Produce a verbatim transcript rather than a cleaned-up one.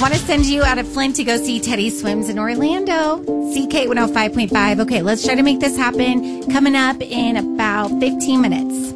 Want to send you out of Flint to go see Teddy Swims in Orlando. C K one oh five point five. Okay, let's try to make this happen. Coming up in about fifteen minutes.